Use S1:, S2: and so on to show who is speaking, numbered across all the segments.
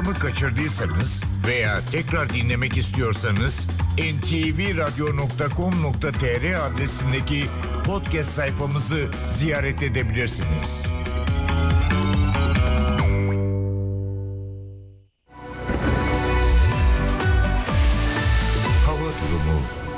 S1: programı kaçırdıysanız veya tekrar dinlemek istiyorsanız ntvradio.com.tr adresindeki podcast sayfamızı ziyaret edebilirsiniz. Hava durumu.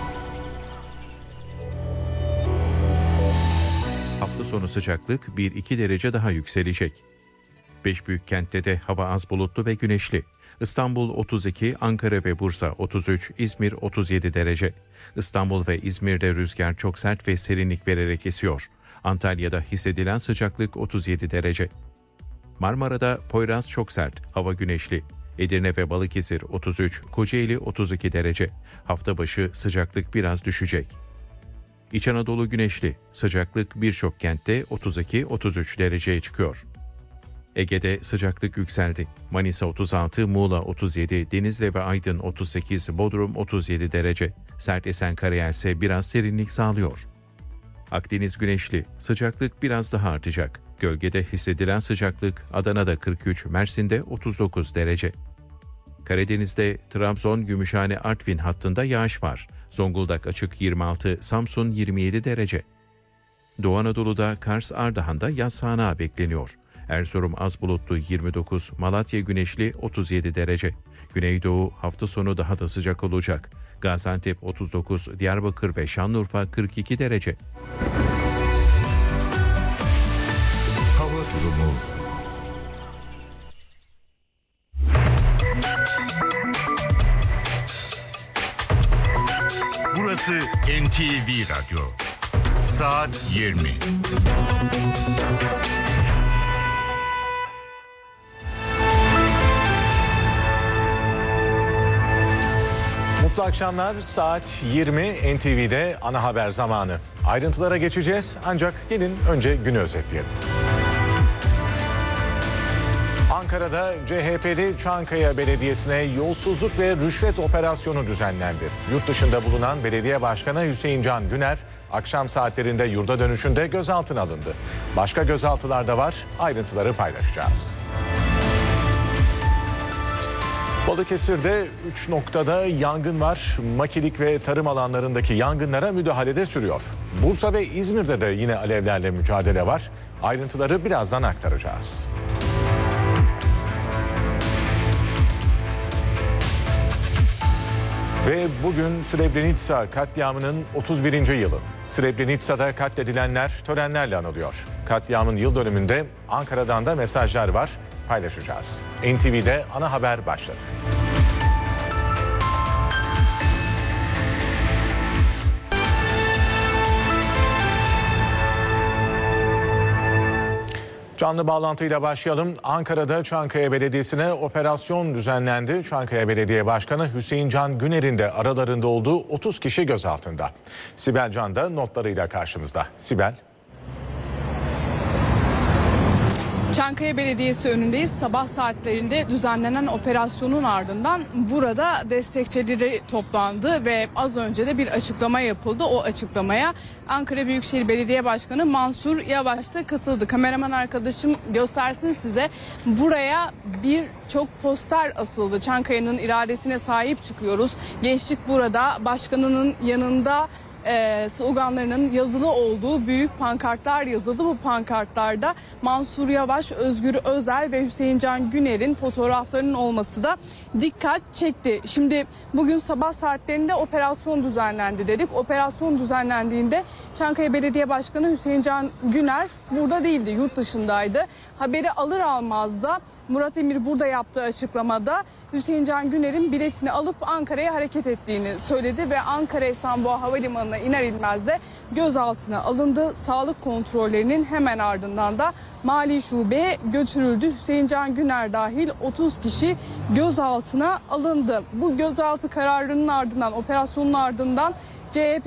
S2: Hafta sonu sıcaklık 1-2 derece daha yükselecek. 5 büyük kentte de hava az bulutlu ve güneşli. İstanbul 32, Ankara ve Bursa 33, İzmir 37 derece. İstanbul ve İzmir'de rüzgar çok sert ve serinlik vererek esiyor. Antalya'da hissedilen sıcaklık 37 derece. Marmara'da Poyraz çok sert, hava güneşli. Edirne ve Balıkesir 33, Kocaeli 32 derece. Hafta başı sıcaklık biraz düşecek. İç Anadolu güneşli, sıcaklık birçok kentte 32-33 dereceye çıkıyor. Ege'de sıcaklık yükseldi. Manisa 36, Muğla 37, Denizli ve Aydın 38, Bodrum 37 derece. Sert esen karayel ise biraz serinlik sağlıyor. Akdeniz güneşli, sıcaklık biraz daha artacak. Gölgede hissedilen sıcaklık Adana'da 43, Mersin'de 39 derece. Karadeniz'de Trabzon, Gümüşhane, Artvin hattında yağış var. Zonguldak açık 26, Samsun 27 derece. Doğu Anadolu'da Kars, Ardahan'da yaz sağanağı bekleniyor. Erzurum az bulutlu 29, Malatya güneşli 37 derece. Güneydoğu hafta sonu daha da sıcak olacak. Gaziantep 39, Diyarbakır ve Şanlıurfa 42 derece.
S1: Hava durumu. Burası NTV Radyo. Saat 20.
S3: Mutlu akşamlar. Saat 20 NTV'de ana haber zamanı. Ayrıntılara geçeceğiz ancak gelin önce günü özetleyelim. Ankara'da CHP'li Çankaya Belediyesi'ne yolsuzluk ve rüşvet operasyonu düzenlendi. Yurt dışında bulunan belediye başkanı Hüseyin Can Güner, akşam saatlerinde yurda dönüşünde gözaltına alındı. Başka gözaltılar da var, ayrıntıları paylaşacağız. Balıkesir'de 3 noktada yangın var. Makilik ve tarım alanlarındaki yangınlara müdahalede sürüyor. Bursa ve İzmir'de de yine alevlerle mücadele var. Ayrıntıları birazdan aktaracağız. Ve bugün Srebrenica katliamının 31. yılı. Srebrenica'da katledilenler törenlerle anılıyor. Katliamın yıl dönümünde Ankara'dan da mesajlar var, paylaşacağız. NTV'de ana haber başladı. Canlı bağlantıyla başlayalım. Ankara'da Çankaya Belediyesi'ne operasyon düzenlendi. Çankaya Belediye Başkanı Hüseyin Can Güner'in de aralarında olduğu 30 kişi gözaltında. Sibel Can da notlarıyla karşımızda. Sibel.
S4: Çankaya Belediyesi önündeyiz. Sabah saatlerinde düzenlenen operasyonun ardından burada destekçileri toplandı ve az önce de bir açıklama yapıldı. O açıklamaya Ankara Büyükşehir Belediye Başkanı Mansur Yavaş da katıldı. Kameraman arkadaşım göstersin size. Buraya birçok poster asıldı. Çankaya'nın iradesine sahip çıkıyoruz. Gençlik burada, başkanının yanında sloganlarının yazılı olduğu büyük pankartlar yazıldı. Bu pankartlarda Mansur Yavaş, Özgür Özel ve Hüseyin Can Güner'in fotoğraflarının olması da dikkat çekti. Şimdi bugün sabah saatlerinde operasyon düzenlendi dedik. Operasyon düzenlendiğinde Çankaya Belediye Başkanı Hüseyin Can Güner burada değildi, yurt dışındaydı. Haberi alır almaz da Murat Emir burada yaptığı açıklamada Hüseyin Can Güner'in biletini alıp Ankara'ya hareket ettiğini söyledi ve Ankara Esenboğa Havalimanı'na iner inmez de gözaltına alındı. Sağlık kontrollerinin hemen ardından da Mali Şube'ye götürüldü. Hüseyin Can Güner dahil 30 kişi gözaltına alındı. Bu gözaltı kararının ardından, operasyonun ardından CHP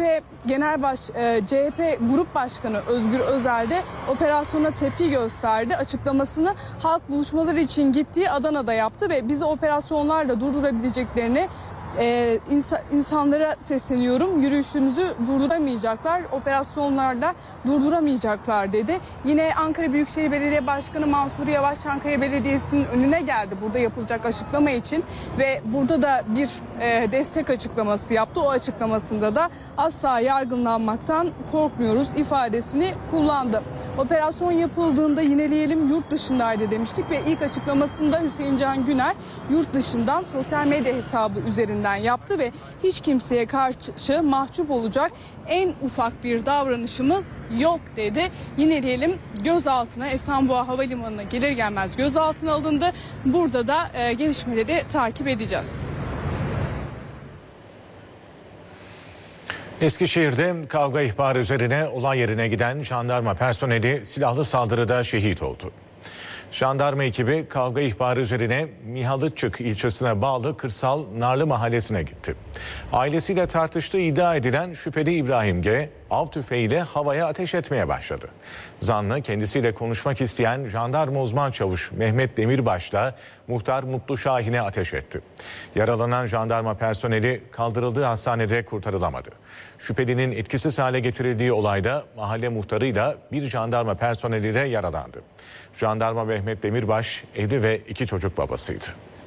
S4: Grup Başkanı Özgür Özel de operasyona tepki gösterdi. Açıklamasını halk buluşmaları için gittiği Adana'da yaptı ve bizi operasyonlarla durdurabileceklerini insanlara sesleniyorum. Yürüyüşünüzü durduramayacaklar, operasyonlarda durduramayacaklar dedi. Yine Ankara Büyükşehir Belediye Başkanı Mansur Yavaş Çankaya Belediyesi'nin önüne geldi burada yapılacak açıklama için ve burada da bir destek açıklaması yaptı. O açıklamasında da asla yargılanmaktan korkmuyoruz ifadesini kullandı. Operasyon yapıldığında yineleyelim yurt dışındaydı demiştik ve ilk açıklamasında Hüseyin Can Güner yurt dışından sosyal medya hesabı üzerinden yaptı ve hiç kimseye karşı mahcup olacak en ufak bir davranışımız yok dedi. Yineleyelim gözaltına Esenboğa Havalimanı'na gelir gelmez gözaltına alındı. Burada da gelişmeleri takip edeceğiz.
S3: Eskişehir'de kavga ihbarı üzerine olay yerine giden jandarma personeli silahlı saldırıda şehit oldu. Jandarma ekibi kavga ihbarı üzerine Mihalıççık ilçesine bağlı Kırsal Narlı mahallesine gitti. Ailesiyle tartıştığı iddia edilen şüpheli İbrahim G. av tüfeğiyle havaya ateş etmeye başladı. Zanlı kendisiyle konuşmak isteyen jandarma uzman çavuş Mehmet Demirbaş'la muhtar Mutlu Şahin'e ateş etti. Yaralanan jandarma personeli kaldırıldığı hastanede kurtarılamadı. Şüphelinin etkisiz hale getirildiği olayda mahalle muhtarıyla bir jandarma personeli de yaralandı. Jandarma Mehmet Demirbaş evli ve 2 çocuk babasıydı.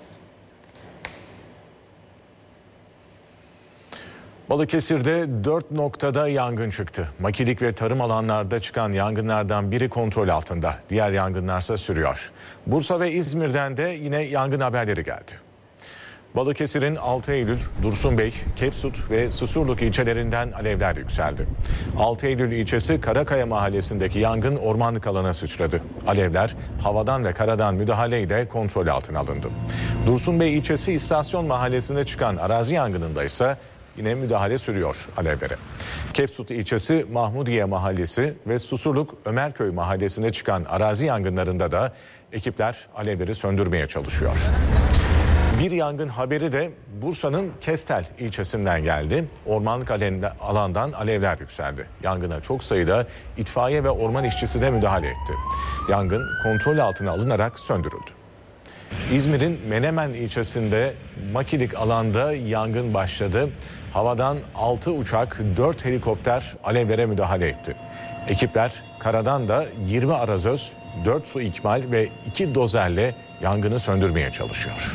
S3: Balıkesir'de 4 noktada yangın çıktı. Makilik ve tarım alanlarda çıkan yangınlardan biri kontrol altında. Diğer yangınlarsa sürüyor. Bursa ve İzmir'den de yine yangın haberleri geldi. Balıkesir'in 6 Eylül, Dursunbey, Kepsut ve Susurluk ilçelerinden alevler yükseldi. 6 Eylül ilçesi Karakaya mahallesindeki yangın ormanlık alana sıçradı. Alevler havadan ve karadan müdahaleyle kontrol altına alındı. Dursunbey ilçesi İstasyon mahallesinde çıkan arazi yangınında ise yine müdahale sürüyor alevlere. Kepsut ilçesi Mahmudiye mahallesi ve Susurluk Ömerköy mahallesinde çıkan arazi yangınlarında da ekipler alevleri söndürmeye çalışıyor. Bir yangın haberi de Bursa'nın Kestel ilçesinden geldi. Ormanlık alandan alevler yükseldi. Yangına çok sayıda itfaiye ve orman işçisi de müdahale etti. Yangın kontrol altına alınarak söndürüldü. İzmir'in Menemen ilçesinde Makilik alanda yangın başladı. Havadan 6 uçak, 4 helikopter alevlere müdahale etti. Ekipler karadan da 20 arazöz, 4 su ikmal ve 2 dozerle yangını söndürmeye çalışıyor.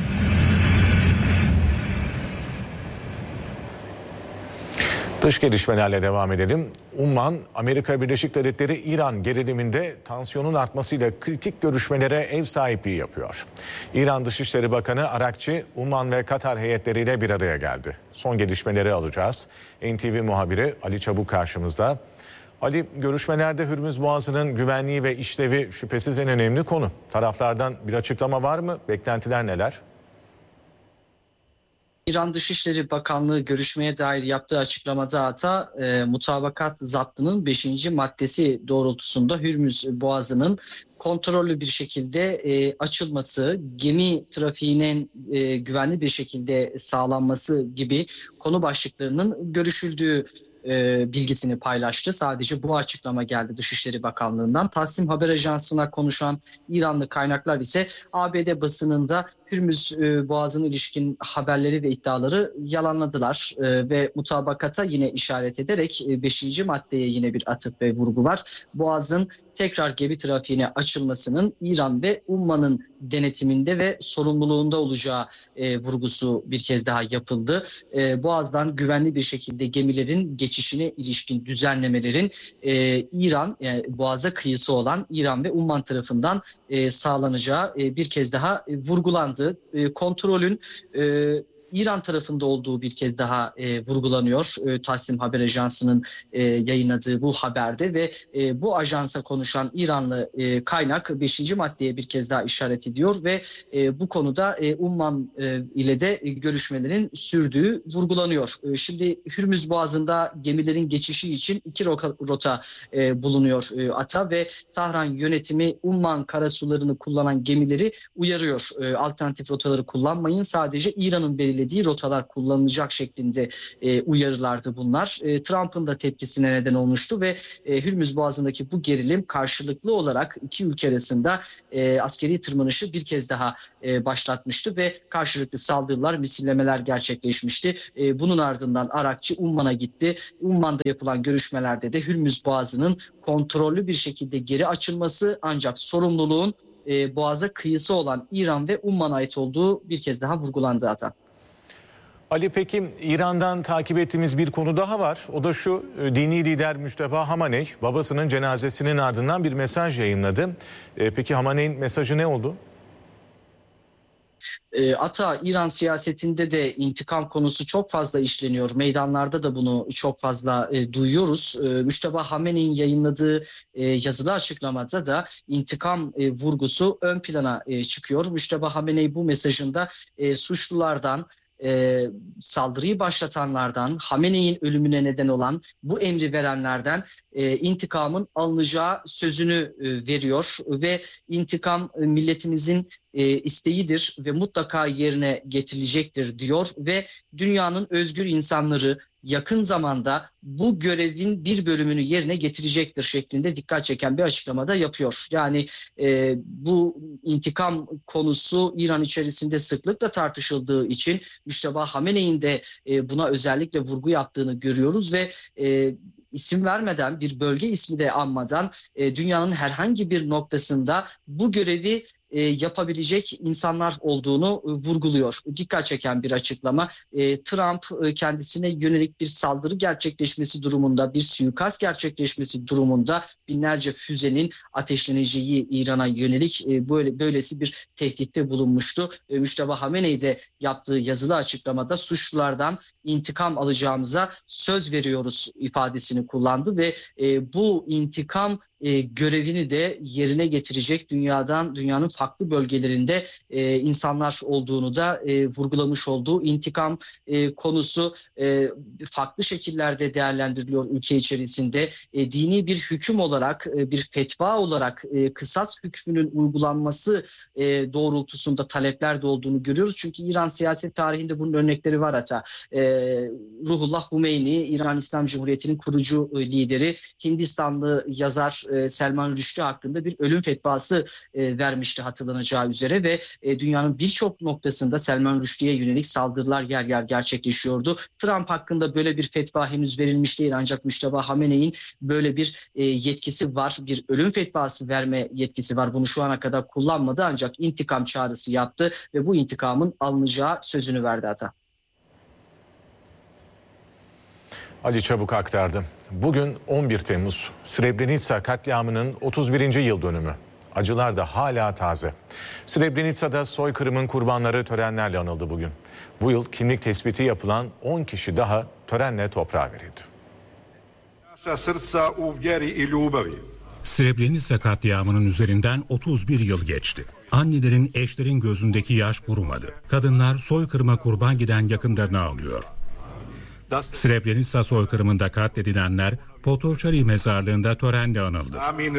S3: Dış gelişmelerle devam edelim. Umman, Amerika Birleşik Devletleri İran geriliminde tansiyonun artmasıyla kritik görüşmelere ev sahipliği yapıyor. İran Dışişleri Bakanı Arakçi, Umman ve Katar heyetleriyle bir araya geldi. Son gelişmeleri alacağız. NTV muhabiri Ali Çabuk karşımızda. Ali, görüşmelerde Hürmüz Boğazı'nın güvenliği ve işlevi şüphesiz en önemli konu. Taraflardan bir açıklama var mı? Beklentiler neler?
S5: İran Dışişleri Bakanlığı görüşmeye dair yaptığı açıklamada hatta mutabakat zaptının 5. maddesi doğrultusunda Hürmüz Boğazı'nın kontrollü bir şekilde açılması, gemi trafiğinin güvenli bir şekilde sağlanması gibi konu başlıklarının görüşüldüğü bilgisini paylaştı. Sadece bu açıklama geldi Dışişleri Bakanlığı'ndan. Tasnim Haber Ajansı'na konuşan İranlı kaynaklar ise ABD basınında Hürmüz Boğazı'na ilişkin haberleri ve iddiaları yalanladılar ve mutabakata yine işaret ederek 5. maddeye yine bir atıf ve vurgu var. Boğaz'ın tekrar gemi trafiğine açılmasının İran ve Umman'ın denetiminde ve sorumluluğunda olacağı vurgusu bir kez daha yapıldı. Boğaz'dan güvenli bir şekilde gemilerin geçişine ilişkin düzenlemelerin İran, yani Boğaz'a kıyısı olan İran ve Umman tarafından sağlanacağı bir kez daha vurgulandı. Kontrolün İran tarafında olduğu bir kez daha vurgulanıyor. Tasnim Haber Ajansı'nın yayınladığı bu haberde ve bu ajansa konuşan İranlı kaynak 5. maddeye bir kez daha işaret ediyor ve bu konuda Umman ile de görüşmelerin sürdüğü vurgulanıyor. Şimdi Hürmüz Boğazı'nda gemilerin geçişi için 2 rota bulunuyor ATA ve Tahran yönetimi Umman karasularını kullanan gemileri uyarıyor. Alternatif rotaları kullanmayın, sadece İran'ın belirlediği söylediği rotalar kullanılacak şeklinde uyarılardı bunlar. Trump'ın da tepkisine neden olmuştu ve Hürmüz Boğazı'ndaki bu gerilim karşılıklı olarak iki ülke arasında askeri tırmanışı bir kez daha başlatmıştı ve karşılıklı saldırılar, misillemeler gerçekleşmişti. Bunun ardından Arakçı Umman'a gitti. Umman'da yapılan görüşmelerde de Hürmüz Boğazı'nın kontrollü bir şekilde geri açılması, ancak sorumluluğun Boğaz'a kıyısı olan İran ve Umman'a ait olduğu bir kez daha vurgulandı hatta.
S3: Ali, peki İran'dan takip ettiğimiz bir konu daha var. O da şu: dini lider Müşteba Hamaney babasının cenazesinin ardından bir mesaj yayınladı. Peki Hamaney'in mesajı ne oldu?
S5: Ata, İran siyasetinde de intikam konusu çok fazla işleniyor. Meydanlarda da bunu çok fazla duyuyoruz. Müşteba Hamene'nin yayınladığı yazılı açıklamada da intikam vurgusu ön plana çıkıyor. Müşteba Hamenei bu mesajında suçlulardan, saldırıyı başlatanlardan, Hamenei'nin ölümüne neden olan bu emri verenlerden intikamın alınacağı sözünü veriyor ve intikam milletimizin isteğidir ve mutlaka yerine getirilecektir diyor ve dünyanın özgür insanları yakın zamanda bu görevin bir bölümünü yerine getirecektir şeklinde dikkat çeken bir açıklamada yapıyor. Yani bu intikam konusu İran içerisinde sıklıkla tartışıldığı için Müşteba Hamenei'nin de buna özellikle vurgu yaptığını görüyoruz ve isim vermeden, bir bölge ismi de anmadan dünyanın herhangi bir noktasında bu görevi yapabilecek insanlar olduğunu vurguluyor. Dikkat çeken bir açıklama. Trump kendisine yönelik bir saldırı gerçekleşmesi durumunda, bir suikast gerçekleşmesi durumunda binlerce füzenin ateşleneceği İran'a yönelik böylesi bir tehditte bulunmuştu. Müşteba Hamenei de yaptığı yazılı açıklamada suçlulardan intikam alacağımıza söz veriyoruz ifadesini kullandı ve bu intikam görevini de yerine getirecek dünyanın farklı bölgelerinde insanlar olduğunu da vurgulamış olduğu intikam konusu farklı şekillerde değerlendiriliyor ülke içerisinde. Dini bir hüküm olarak, bir fetva olarak kısas hükmünün uygulanması doğrultusunda talepler de olduğunu görüyoruz. Çünkü İran siyaset tarihinde bunun örnekleri var hatta. Ruhullah Humeyni, İran İslam Cumhuriyeti'nin kurucu lideri, Hindistanlı yazar Selman Rushdie hakkında bir ölüm fetvası vermişti hatırlanacağı üzere ve dünyanın birçok noktasında Selman Rushdie'ye yönelik saldırılar yer yer gerçekleşiyordu. Trump hakkında böyle bir fetva henüz verilmiş değil, ancak Müşteba Hamenei'nin böyle bir yetkisi var, bir ölüm fetvası verme yetkisi var. Bunu şu ana kadar kullanmadı, ancak intikam çağrısı yaptı ve bu intikamın alınacağı sözünü verdi hatta.
S3: Ali Çabuk aktardı. Bugün 11 Temmuz, Srebrenica katliamının 31. yıl dönümü. Acılar da hala taze. Srebrenica'da soykırımın kurbanları törenlerle anıldı bugün. Bu yıl kimlik tespiti yapılan 10 kişi daha törenle toprağa verildi.
S6: Srebrenica katliamının üzerinden 31 yıl geçti. Annelerin, eşlerin gözündeki yaş kurumadı. Kadınlar soykırıma kurban giden yakınlarını ağlıyor. Srebrenica soykırımında katledilenler Potocari mezarlığında törenle anıldı.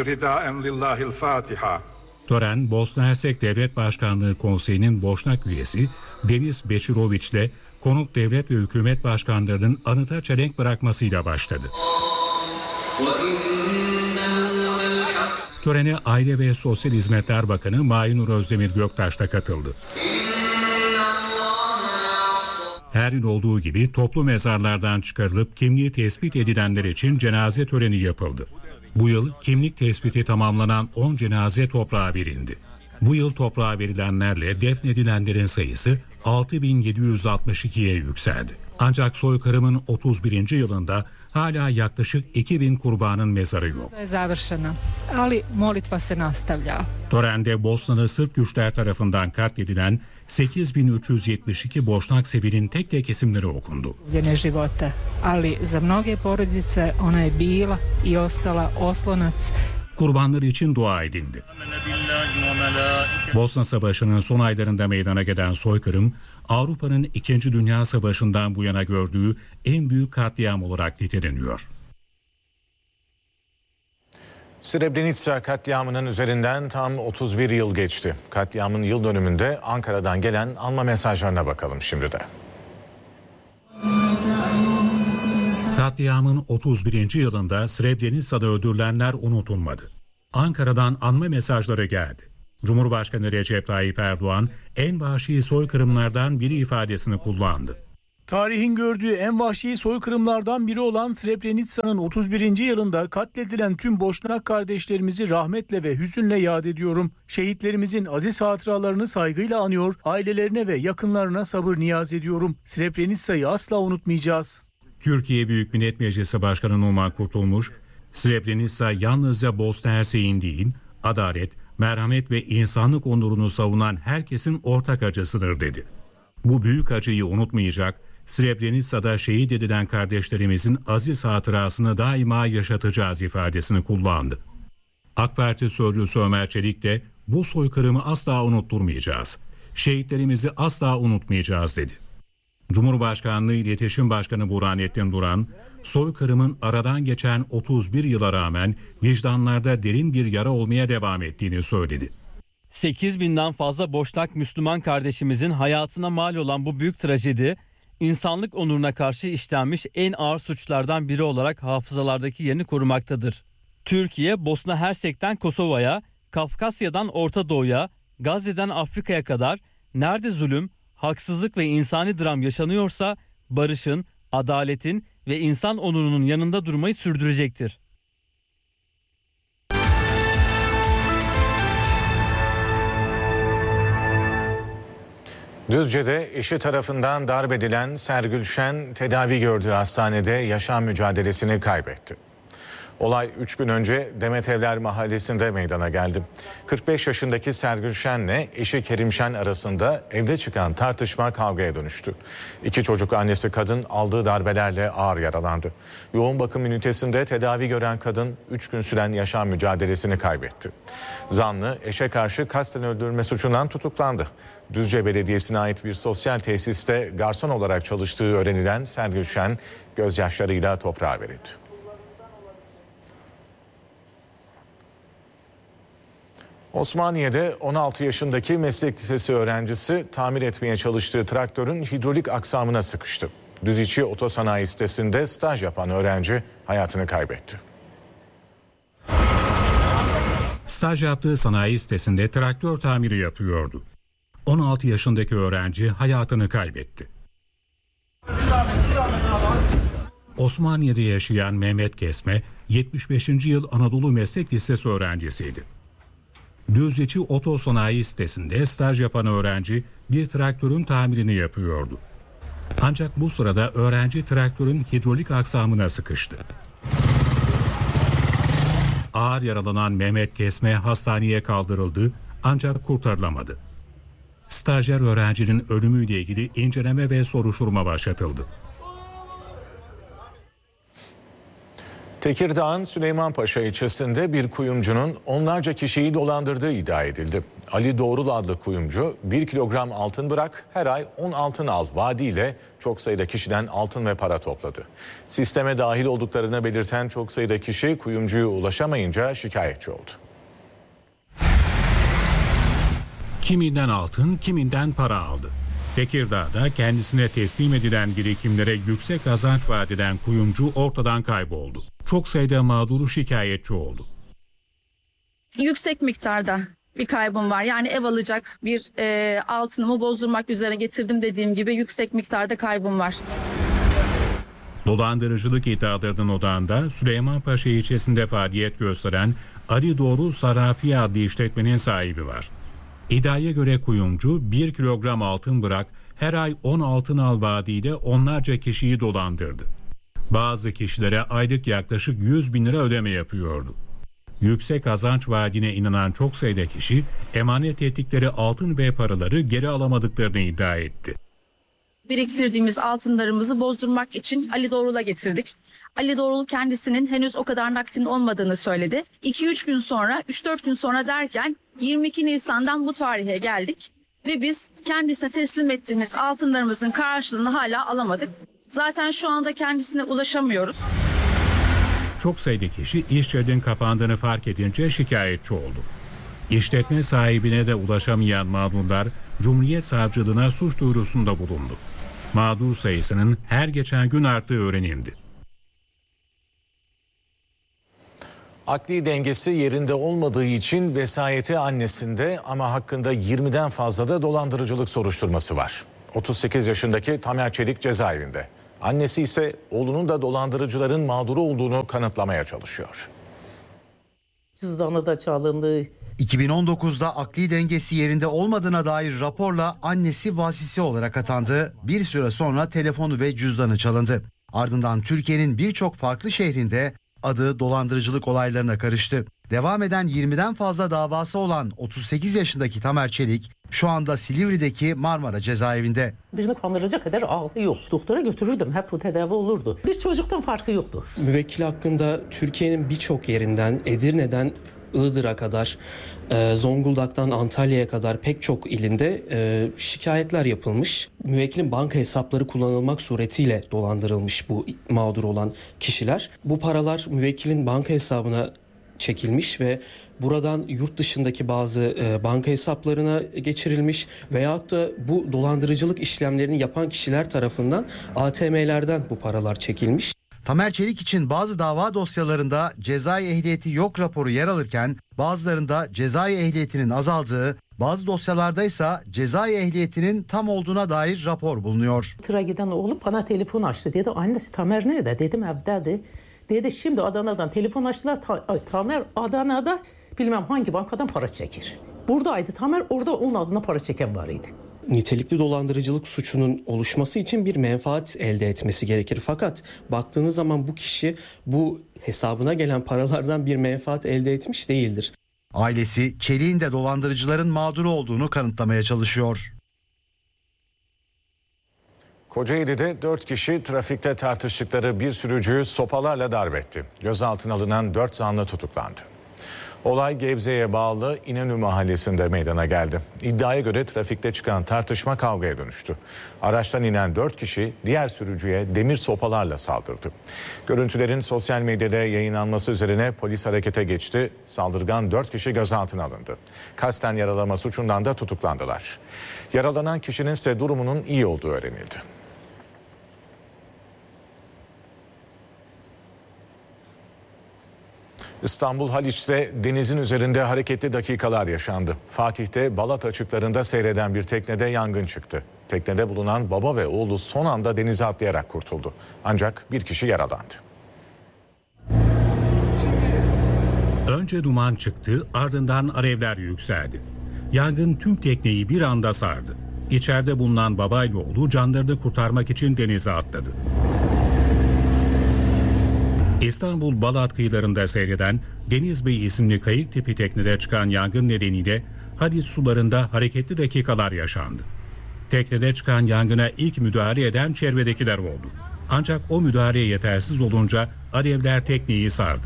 S6: Tören, Bosna Hersek Devlet Başkanlığı Konseyi'nin Boşnak üyesi Deniz Beşiroviç ile konuk devlet ve hükümet başkanlarının anıta çelenk bırakmasıyla başladı. Törene Aile ve Sosyal Hizmetler Bakanı Mahinur Özdemir Göktaş da katıldı. Her yıl olduğu gibi toplu mezarlardan çıkarılıp kimliği tespit edilenler için cenaze töreni yapıldı. Bu yıl kimlik tespiti tamamlanan 10 cenaze toprağa verildi. Bu yıl toprağa verilenlerle defnedilenlerin sayısı 6.762'ye yükseldi. Ancak soykırımın 31. yılında hala yaklaşık 2000 kurbanın mezarı yok. Törende Bosnalı Sırp güçler tarafından katledilen 8372 Boşnak Sevil'in tek tek isimleri okundu. Kurbanlar için dua edildi. Bosna Savaşı'nın son aylarında meydana gelen soykırım, Avrupa'nın 2. Dünya Savaşı'ndan bu yana gördüğü en büyük katliam olarak niteleniyor.
S3: Srebrenica katliamının üzerinden tam 31 yıl geçti. Katliamın yıl dönümünde Ankara'dan gelen anma mesajlarına bakalım şimdi de.
S6: Katliamın 31. yılında Srebrenica'da öldürülenler unutulmadı. Ankara'dan anma mesajları geldi. Cumhurbaşkanı Recep Tayyip Erdoğan en vahşi soykırımlardan biri ifadesini kullandı.
S7: Tarihin gördüğü en vahşi soykırımlardan biri olan Srebrenica'nın 31. yılında katledilen tüm Boşnak kardeşlerimizi rahmetle ve hüzünle yad ediyorum. Şehitlerimizin aziz hatıralarını saygıyla anıyor, ailelerine ve yakınlarına sabır niyaz ediyorum. Srebrenica'yı asla unutmayacağız.
S6: Türkiye Büyük Millet Meclisi Başkanı Numan Kurtulmuş, Srebrenica yalnızca Bosna Hersek'in değil, adalet, merhamet ve insanlık onurunu savunan herkesin ortak acısıdır dedi. Bu büyük acıyı unutmayacak, Srebrenica'da şehit edilen kardeşlerimizin aziz hatırasını daima yaşatacağız ifadesini kullandı. AK Parti sözcüsü Ömer Çelik de bu soykırımı asla unutturmayacağız, şehitlerimizi asla unutmayacağız dedi. Cumhurbaşkanlığı İletişim Başkanı Burhanettin Duran, soykırımın aradan geçen 31 yıla rağmen vicdanlarda derin bir yara olmaya devam ettiğini söyledi.
S8: 8.000'den fazla Boşnak Müslüman kardeşimizin hayatına mal olan bu büyük trajedi, insanlık onuruna karşı işlenmiş en ağır suçlardan biri olarak hafızalardaki yerini korumaktadır. Türkiye, Bosna Hersek'ten Kosova'ya, Kafkasya'dan Orta Doğu'ya, Gazze'den Afrika'ya kadar nerede zulüm, haksızlık ve insani dram yaşanıyorsa barışın, adaletin ve insan onurunun yanında durmayı sürdürecektir.
S3: Düzce'de eşi tarafından darp edilen Sergül Şen tedavi gördüğü hastanede yaşam mücadelesini kaybetti. Olay 3 gün önce Demetevler Mahallesi'nde meydana geldi. 45 yaşındaki Sergül Şen'le eşi Kerim Şen arasında evde çıkan tartışma kavgaya dönüştü. 2 çocuk annesi kadın aldığı darbelerle ağır yaralandı. Yoğun bakım ünitesinde tedavi gören kadın 3 gün süren yaşam mücadelesini kaybetti. Zanlı eşe karşı kasten öldürülme suçundan tutuklandı. Düzce Belediyesi'ne ait bir sosyal tesiste garson olarak çalıştığı öğrenilen Sergül Şen gözyaşlarıyla toprağa verildi. Osmaniye'de 16 yaşındaki meslek lisesi öğrencisi tamir etmeye çalıştığı traktörün hidrolik aksamına sıkıştı. Düziçi Otosanayi sitesinde staj yapan öğrenci hayatını kaybetti.
S6: Staj yaptığı sanayi sitesinde traktör tamiri yapıyordu. 16 yaşındaki öğrenci hayatını kaybetti. Osmaniye'de yaşayan Mehmet Kesme, 75. yıl Anadolu Meslek Lisesi öğrencisiydi. Düzceçi Otosanayi sitesinde staj yapan öğrenci bir traktörün tamirini yapıyordu. Ancak bu sırada öğrenci traktörün hidrolik aksamına sıkıştı. Ağır yaralanan Mehmet Kesme hastaneye kaldırıldı ancak kurtarılamadı. Stajyer öğrencinin ölümüyle ilgili inceleme ve soruşturma başlatıldı.
S3: Tekirdağ'ın Süleymanpaşa ilçesinde bir kuyumcunun onlarca kişiyi dolandırdığı iddia edildi. Ali Doğrul adlı kuyumcu 1 kilogram altın bırak her ay 10 altın al vaadiyle çok sayıda kişiden altın ve para topladı. Sisteme dahil olduklarını belirten çok sayıda kişi kuyumcuya ulaşamayınca şikayetçi oldu.
S6: Kiminden altın, kiminden para aldı. Tekirdağ'da kendisine teslim edilen birikimlere yüksek kazanç vaat eden kuyumcu ortadan kayboldu. Çok sayıda mağduru şikayetçi oldu.
S9: Yüksek miktarda bir kaybım var. Yani ev alacak bir altınımı bozdurmak üzere getirdim dediğim gibi yüksek miktarda kaybım var.
S6: Dolandırıcılık iddialarının odağında Süleymanpaşa ilçesinde faaliyet gösteren Ali Doğru Sarafi adlı işletmenin sahibi var. İddiaya göre kuyumcu 1 kilogram altın bırak her ay 10 altın al vaadiyle onlarca kişiyi dolandırdı. Bazı kişilere aylık yaklaşık 100 bin lira ödeme yapıyordu. Yüksek kazanç vaadine inanan çok sayıda kişi emanet ettikleri altın ve paraları geri alamadıklarını iddia etti.
S9: Biriktirdiğimiz altınlarımızı bozdurmak için Ali Doğrul'a getirdik. Ali Doğrul kendisinin henüz o kadar nakdin olmadığını söyledi. 2-3 gün sonra, 3-4 gün sonra derken 22 Nisan'dan bu tarihe geldik. Ve biz kendisine teslim ettiğimiz altınlarımızın karşılığını hala alamadık. Zaten şu anda kendisine ulaşamıyoruz.
S6: Çok sayıda kişi iş yerinin kapandığını fark edince şikayetçi oldu. İşletme sahibine de ulaşamayan mağdurlar Cumhuriyet Savcılığına suç duyurusunda bulundu. Mağdur sayısının her geçen gün arttığı öğrenildi.
S3: Akli dengesi yerinde olmadığı için vesayeti annesinde ama hakkında 20'den fazla da dolandırıcılık soruşturması var. 38 yaşındaki Tamer Çelik cezaevinde. Annesi ise oğlunun da dolandırıcıların mağduru olduğunu kanıtlamaya çalışıyor.
S10: Cüzdanı da çalındı.
S11: 2019'da akli dengesi yerinde olmadığına dair raporla annesi vasisi olarak atandı. Bir süre sonra telefonu ve cüzdanı çalındı. Ardından Türkiye'nin birçok farklı şehrinde adı dolandırıcılık olaylarına karıştı. Devam eden 20'den fazla davası olan 38 yaşındaki Tamer Çelik şu anda Silivri'deki Marmara cezaevinde.
S10: Birini kandıracak kadar aklı yok. Doktora götürürdüm, hep bu tedavi olurdu. Bir çocuktan farkı yoktu.
S12: Müvekkil hakkında Türkiye'nin birçok yerinden, Edirne'den Iğdır'a kadar, Zonguldak'tan Antalya'ya kadar pek çok ilinde şikayetler yapılmış. Müvekkilin banka hesapları kullanılmak suretiyle dolandırılmış bu mağdur olan kişiler. Bu paralar müvekkilin banka hesabına çekilmiş ve buradan yurt dışındaki bazı banka hesaplarına geçirilmiş veyahut da bu dolandırıcılık işlemlerini yapan kişiler tarafından ATM'lerden bu paralar çekilmiş.
S11: Tamer Çelik için bazı dava dosyalarında cezai ehliyeti yok raporu yer alırken bazılarında cezai ehliyetinin azaldığı, bazı dosyalarda ise cezai ehliyetinin tam olduğuna dair rapor bulunuyor.
S10: Tıra giden oğlum bana telefon açtı. Dedi annesi Tamer nerede? Dedim evdedir. Dedi şimdi Adana'dan telefon açtılar. Tamer Adana'da bilmem hangi bankadan para çekir. Buradaydı Tamer, orada onun adına para çeken var idi.
S12: Nitelikli dolandırıcılık suçunun oluşması için bir menfaat elde etmesi gerekir. Fakat baktığınız zaman bu kişi bu hesabına gelen paralardan bir menfaat elde etmiş değildir.
S11: Ailesi Çelik'in de dolandırıcıların mağduru olduğunu kanıtlamaya çalışıyor.
S3: Kocaeli'de 4 kişi trafikte tartıştıkları bir sürücüyü sopalarla darp etti. Gözaltına alınan 4 zanlı tutuklandı. Olay Gebze'ye bağlı İnönü mahallesinde meydana geldi. İddiaya göre trafikte çıkan tartışma kavgaya dönüştü. Araçtan inen 4 kişi diğer sürücüye demir sopalarla saldırdı. Görüntülerin sosyal medyada yayınlanması üzerine polis harekete geçti. Saldırgan 4 kişi gözaltına alındı. Kasten yaralama suçundan da tutuklandılar. Yaralanan kişinin ise durumunun iyi olduğu öğrenildi. İstanbul Haliç'te denizin üzerinde hareketli dakikalar yaşandı. Fatih'te Balat açıklarında seyreden bir teknede yangın çıktı. Teknede bulunan baba ve oğlu son anda denize atlayarak kurtuldu. Ancak bir kişi yaralandı.
S6: Önce duman çıktı, ardından alevler yükseldi. Yangın tüm tekneyi bir anda sardı. İçeride bulunan babayla oğlu canlarını kurtarmak için denize atladı. İstanbul Balat kıyılarında seyreden Deniz Bey isimli kayık tipi teknede çıkan yangın nedeniyle Haliç sularında hareketli dakikalar yaşandı. Teknede çıkan yangına ilk müdahale eden çevredekiler oldu. Ancak o müdahale yetersiz olunca alevler tekneyi sardı.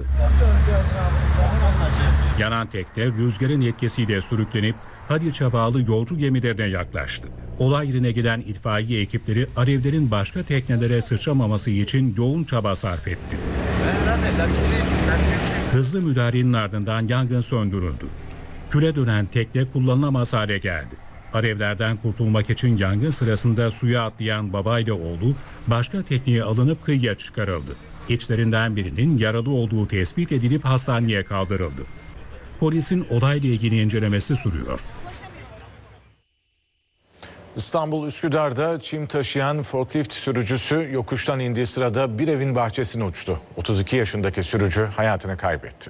S6: Yanan tekne rüzgarın etkisiyle sürüklenip Haliç'e bağlı yolcu gemilerine yaklaştı. Olay yerine giden itfaiye ekipleri alevlerin başka teknelere sıçramaması için yoğun çaba sarf etti. Hızlı müdahalenin ardından yangın söndürüldü. Küle dönen tekne kullanılamaz hale geldi. Alevlerden kurtulmak için yangın sırasında suya atlayan babayla oğlu başka tekneye alınıp kıyıya çıkarıldı. İçlerinden birinin yaralı olduğu tespit edilip hastaneye kaldırıldı. Polisin olayla ilgili incelemesi sürüyor.
S3: İstanbul Üsküdar'da çim taşıyan forklift sürücüsü yokuştan indiği sırada bir evin bahçesine uçtu. 32 yaşındaki sürücü hayatını kaybetti.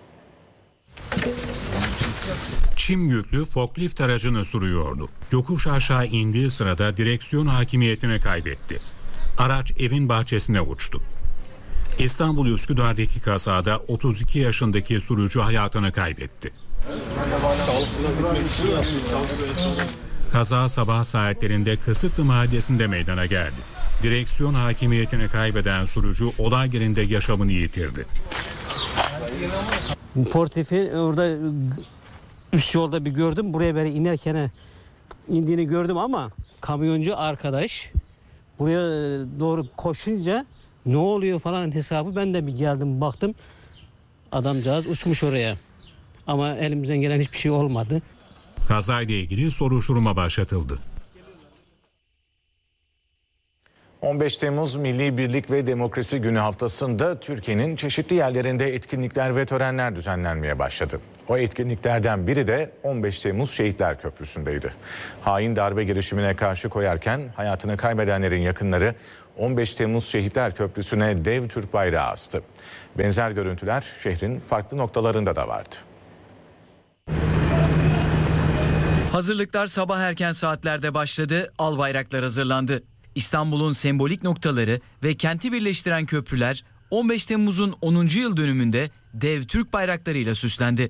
S6: Çim yüklü forklift aracını sürüyordu. Yokuş aşağı indiği sırada direksiyon hakimiyetini kaybetti. Araç evin bahçesine uçtu. İstanbul Üsküdar'daki kazada 32 yaşındaki sürücü hayatını kaybetti. Kaza sabah saatlerinde Kısıklı Mahallesi'nde meydana geldi. Direksiyon hakimiyetini kaybeden sürücü olay yerinde yaşamını yitirdi.
S13: Portifi orada üst yolda bir gördüm. Buraya böyle inerken indiğini gördüm ama kamyoncu arkadaş buraya doğru koşunca ne oluyor falan hesabı ben de bir geldim baktım. Adamcağız uçmuş oraya. Ama elimizden gelen hiçbir şey olmadı.
S6: Kazayla ilgili soruşturma başlatıldı.
S3: 15 Temmuz Milli Birlik ve Demokrasi Günü haftasında Türkiye'nin çeşitli yerlerinde etkinlikler ve törenler düzenlenmeye başladı. O etkinliklerden biri de 15 Temmuz Şehitler Köprüsü'ndeydi. Hain darbe girişimine karşı koyarken hayatını kaybedenlerin yakınları 15 Temmuz Şehitler Köprüsü'ne dev Türk bayrağı astı. Benzer görüntüler şehrin farklı noktalarında da vardı.
S14: Hazırlıklar sabah erken saatlerde başladı, al bayraklar hazırlandı. İstanbul'un sembolik noktaları ve kenti birleştiren köprüler 15 Temmuz'un 10. yıl dönümünde dev Türk bayraklarıyla süslendi.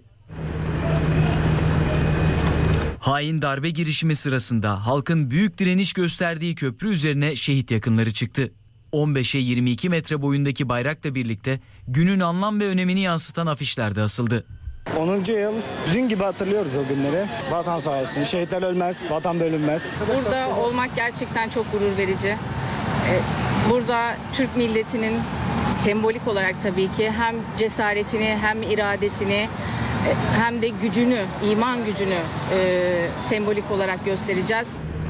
S14: Hain darbe girişimi sırasında halkın büyük direniş gösterdiği köprü üzerine şehit yakınları çıktı. 15'e 22 metre boyundaki bayrakla birlikte günün anlam ve önemini yansıtan afişler de asıldı.
S15: 10. yıl dün gibi hatırlıyoruz o günleri. Vatan sağ olsun. Şehitler ölmez, vatan bölünmez.
S16: Burada olmak gerçekten çok gurur verici. Burada Türk milletinin sembolik olarak tabii ki hem cesaretini hem iradesini hem de gücünü, iman gücünü sembolik olarak göstereceğiz.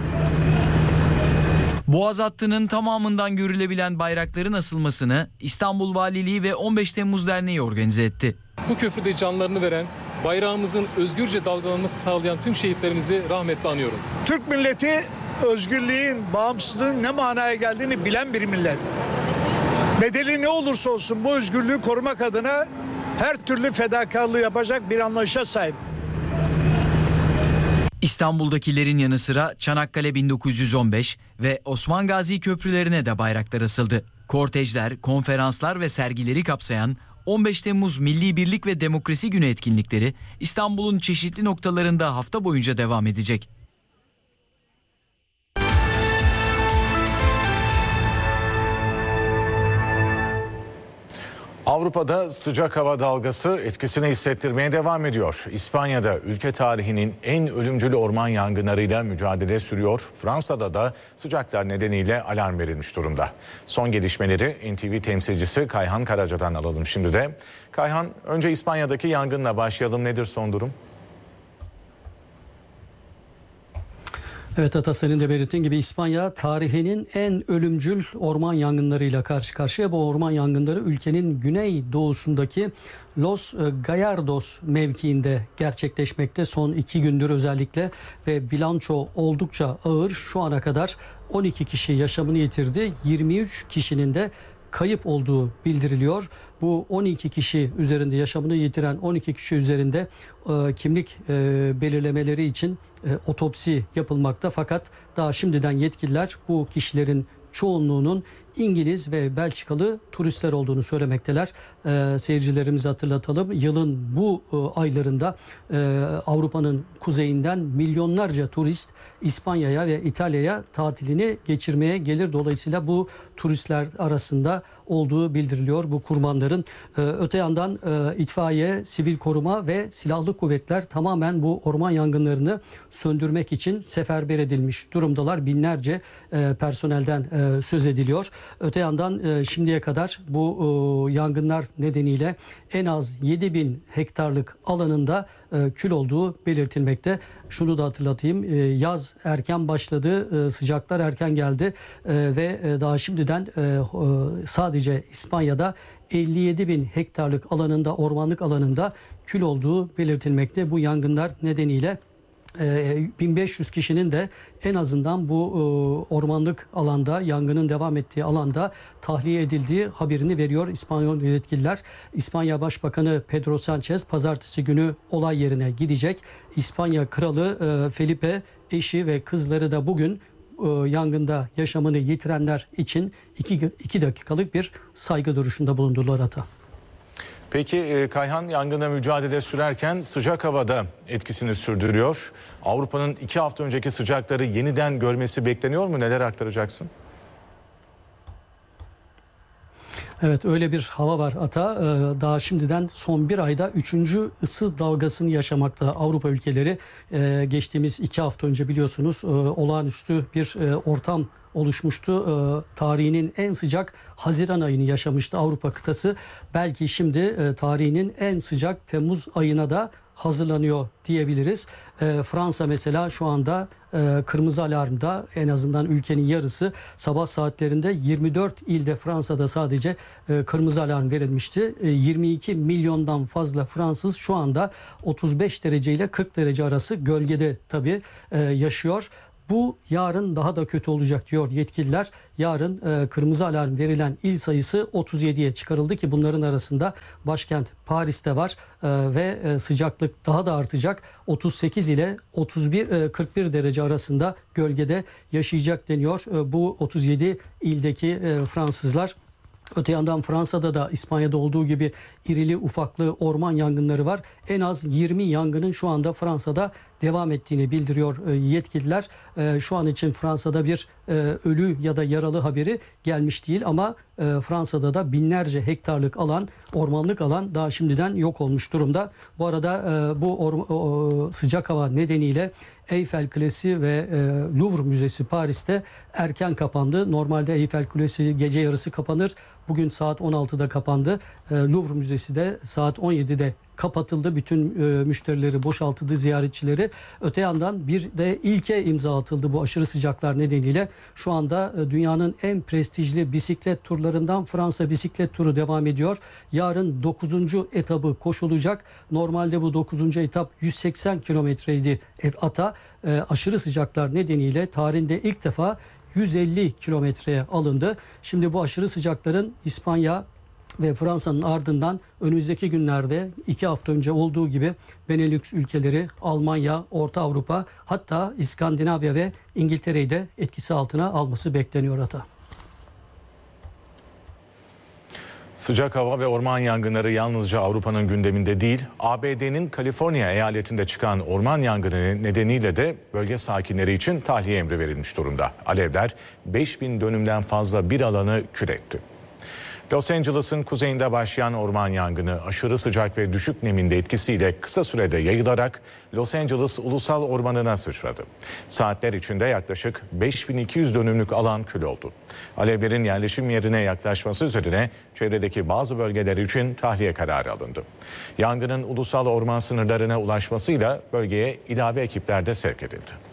S14: Boğaz hattının tamamından görülebilen bayrakların asılmasını İstanbul Valiliği ve 15 Temmuz Derneği organize etti.
S17: Bu köprüde canlarını veren, bayrağımızın özgürce dalgalanması sağlayan tüm şehitlerimizi rahmetle anıyorum.
S18: Türk milleti özgürlüğün, bağımsızlığın ne manaya geldiğini bilen bir millet. Bedeli ne olursa olsun bu özgürlüğü korumak adına her türlü fedakarlığı yapacak bir anlayışa sahip.
S14: İstanbul'dakilerin yanı sıra Çanakkale 1915 ve Osman Gazi köprülerine de bayraklar asıldı. Kortejler, konferanslar ve sergileri kapsayan 15 Temmuz Milli Birlik ve Demokrasi Günü etkinlikleri İstanbul'un çeşitli noktalarında hafta boyunca devam edecek.
S3: Avrupa'da sıcak hava dalgası etkisini hissettirmeye devam ediyor. İspanya'da ülke tarihinin en ölümcül orman yangınlarıyla mücadele sürüyor. Fransa'da da sıcaklar nedeniyle alarm verilmiş durumda. Son gelişmeleri NTV temsilcisi Kayhan Karaca'dan alalım şimdi de. Kayhan, önce İspanya'daki yangınla başlayalım. Nedir son durum?
S19: Evet Ata, senin de belirttiğin gibi İspanya tarihinin en ölümcül orman yangınlarıyla karşı karşıya. Bu orman yangınları ülkenin güney doğusundaki Los Gallardos mevkiinde gerçekleşmekte. Son 2 gündür özellikle ve bilanço oldukça ağır. Şu ana kadar 12 kişi yaşamını yitirdi. 23 kişinin de kayıp olduğu bildiriliyor. Bu 12 kişi üzerinde yaşamını yitiren 12 kişi üzerinde kimlik belirlemeleri için otopsi yapılmakta. Fakat daha şimdiden yetkililer bu kişilerin çoğunluğunun İngiliz ve Belçikalı turistler olduğunu söylemekteler. Seyircilerimize hatırlatalım. Yılın bu aylarında Avrupa'nın kuzeyinden milyonlarca turist İspanya'ya ve İtalya'ya tatilini geçirmeye gelir. Dolayısıyla bu turistler arasında olduğu bildiriliyor bu kurbanların. Öte yandan itfaiye, sivil koruma ve silahlı kuvvetler tamamen bu orman yangınlarını söndürmek için seferber edilmiş durumdalar. Binlerce personelden söz ediliyor. Öte yandan şimdiye kadar bu yangınlar nedeniyle en az 7.000 hektarlık alanında kül olduğu belirtilmekte. Şunu da hatırlatayım, yaz erken başladı, sıcaklar erken geldi ve daha şimdiden sadece İspanya'da 57.000 hektarlık alanında, ormanlık alanında kül olduğu belirtilmekte. Bu yangınlar nedeniyle 1500 kişinin de en azından bu ormanlık alanda, yangının devam ettiği alanda tahliye edildiği haberini veriyor İspanyol yetkililer. İspanya Başbakanı Pedro Sánchez pazartesi günü olay yerine gidecek. İspanya Kralı Felipe, eşi ve kızları da bugün yangında yaşamını yitirenler için 2 dakikalık bir saygı duruşunda bulundular Ata.
S3: Peki Kayhan, yangına mücadele sürerken sıcak havada etkisini sürdürüyor. Avrupa'nın 2 hafta önceki sıcakları yeniden görmesi bekleniyor mu? Neler aktaracaksın?
S19: Evet, öyle bir hava var Ata. Daha şimdiden son bir ayda 3. ısı dalgasını yaşamakta Avrupa ülkeleri. Geçtiğimiz 2 hafta önce biliyorsunuz olağanüstü bir ortam oluşmuştu. Tarihinin en sıcak Haziran ayını yaşamıştı Avrupa kıtası. Belki şimdi tarihinin en sıcak Temmuz ayına da hazırlanıyor diyebiliriz. Fransa mesela şu anda kırmızı alarmda, en azından ülkenin yarısı sabah saatlerinde 24 ilde Fransa'da sadece kırmızı alarm verilmişti. 22 milyondan fazla Fransız şu anda 35 derece ile 40 derece arası gölgede tabii yaşıyor. Bu yarın daha da kötü olacak diyor yetkililer. Yarın kırmızı alarm verilen il sayısı 37'ye çıkarıldı ki bunların arasında başkent Paris'te var ve sıcaklık daha da artacak. 38 ile 41 derece arasında gölgede yaşayacak deniyor. Bu 37 ildeki Fransızlar. Öte yandan Fransa'da da İspanya'da olduğu gibi irili ufaklı orman yangınları var. En az 20 yangının şu anda Fransa'da devam ettiğini bildiriyor yetkililer. Şu an için Fransa'da bir ölü ya da yaralı haberi gelmiş değil ama Fransa'da da binlerce hektarlık alan, ormanlık alan daha şimdiden yok olmuş durumda. Bu arada bu sıcak hava nedeniyle Eiffel Kulesi ve Louvre Müzesi Paris'te erken kapandı. Normalde Eiffel Kulesi gece yarısı kapanır. Bugün saat 16'da kapandı. Louvre Müzesi de saat 17'de kapatıldı. Bütün müşterileri boşaltıldı, ziyaretçileri. Öte yandan bir de ilke imza atıldı bu aşırı sıcaklar nedeniyle. Şu anda dünyanın en prestijli bisiklet turlarından Fransa bisiklet turu devam ediyor. Yarın 9. etabı koşulacak. Normalde bu 9. etap 180 kilometreydi ata. Aşırı sıcaklar nedeniyle tarihinde ilk defa 150 kilometreye alındı. Şimdi bu aşırı sıcakların İspanya ve Fransa'nın ardından önümüzdeki günlerde 2 hafta önce olduğu gibi Benelux ülkeleri, Almanya, Orta Avrupa, hatta İskandinavya ve İngiltere'yi de etkisi altına alması bekleniyor ata.
S3: Sıcak hava ve orman yangınları yalnızca Avrupa'nın gündeminde değil, ABD'nin Kaliforniya eyaletinde çıkan orman yangını nedeniyle de bölge sakinleri için tahliye emri verilmiş durumda. Alevler 5000 dönümden fazla bir alanı kül etti. Los Angeles'ın kuzeyinde başlayan orman yangını aşırı sıcak ve düşük nemin de etkisiyle kısa sürede yayılarak Los Angeles Ulusal Ormanı'na sıçradı. Saatler içinde yaklaşık 5200 dönümlük alan kül oldu. Alevlerin yerleşim yerine yaklaşması üzerine çevredeki bazı bölgeler için tahliye kararı alındı. Yangının ulusal orman sınırlarına ulaşmasıyla bölgeye ilave ekipler de sevk edildi.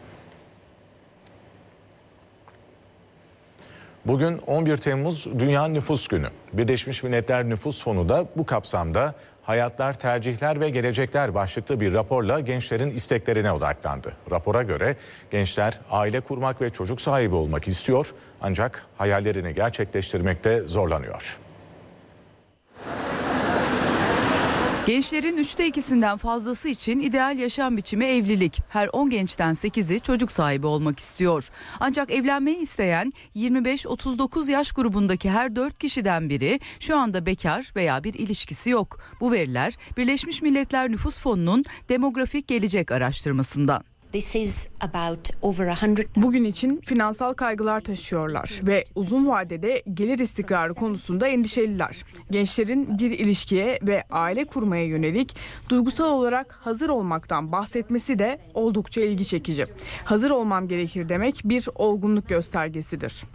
S3: Bugün 11 Temmuz Dünya Nüfus Günü. Birleşmiş Milletler Nüfus Fonu da bu kapsamda Hayatlar, Tercihler ve Gelecekler başlıklı bir raporla gençlerin isteklerine odaklandı. Rapora göre gençler aile kurmak ve çocuk sahibi olmak istiyor ancak hayallerini gerçekleştirmekte zorlanıyor.
S20: Gençlerin 3'te 2'sinden fazlası için ideal yaşam biçimi evlilik. Her 10 gençten 8'i çocuk sahibi olmak istiyor. Ancak evlenmeyi isteyen 25-39 yaş grubundaki her 4 kişiden biri şu anda bekar veya bir ilişkisi yok. Bu veriler Birleşmiş Milletler Nüfus Fonu'nun demografik gelecek araştırmasından.
S4: Bugün için finansal kaygılar taşıyorlar ve uzun vadede gelir istikrarı konusunda endişeliler. Gençlerin bir ilişkiye ve aile kurmaya yönelik duygusal olarak hazır olmaktan bahsetmesi de oldukça ilgi çekici. Hazır olmam gerekir demek bir olgunluk göstergesidir.